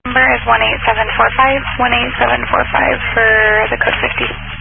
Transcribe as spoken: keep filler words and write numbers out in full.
Number is one eight seven four five, one eight seven four five for the code fifty.